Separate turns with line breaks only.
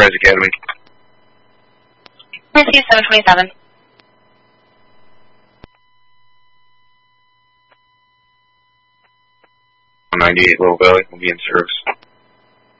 Rise Academy.
Receive 727.
On 98 Little Valley will be in service.